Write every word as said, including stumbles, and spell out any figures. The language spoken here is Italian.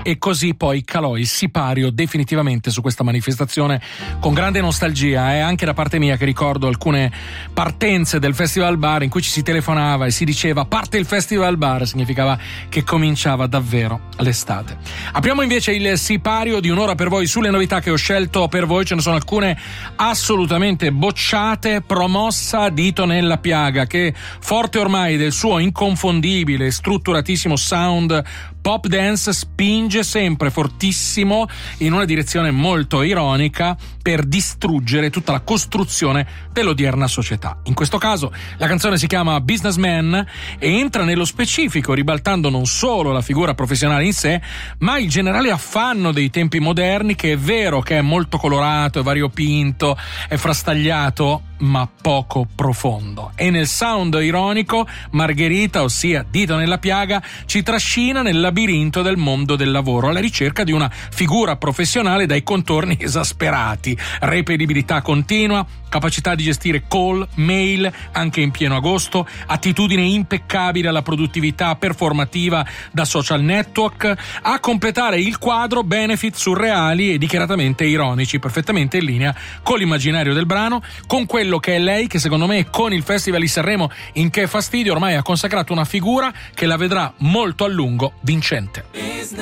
E così poi calò il sipario definitivamente su questa manifestazione, con grande nostalgia, e eh, anche da parte mia, che ricordo alcune partenze del Festival Bar in cui ci si telefonava e si diceva parte il Festival Bar, significava che cominciava davvero l'estate. Apriamo invece il sipario di un'ora per voi sulle novità che ho scelto per voi. Ce ne sono alcune assolutamente bocciate. Promossa Dito nella piaga, che forte ormai del suo inconfondibile, strutturatissimo sound pop dance, spinge sempre fortissimo in una direzione molto ironica per distruggere tutta la costruzione dell'odierna società. In questo caso la canzone si chiama Businessman e entra nello specifico, ribaltando non solo la figura professionale in sé, ma il generale affanno dei tempi moderni, che è vero che è molto colorato, è variopinto, è frastagliato, ma poco profondo. E nel sound ironico Margherita, ossia Dito nella piaga, ci trascina nel labirinto del mondo del lavoro, alla ricerca di una figura professionale dai contorni esasperati, reperibilità continua, capacità di gestire call, mail anche in pieno agosto, attitudine impeccabile alla produttività performativa da social network. A completare il quadro benefit surreali e dichiaratamente ironici, perfettamente in linea con l'immaginario del brano, con quello che è lei, che secondo me con il Festival di Sanremo in Che fastidio ormai ha consacrato una figura che la vedrà molto a lungo vincente.